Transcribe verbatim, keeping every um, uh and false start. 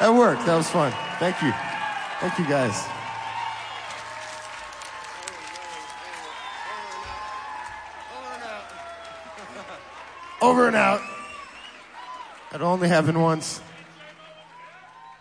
That worked. That was fun. Thank you. Thank you, guys. Over and out. That only happened once.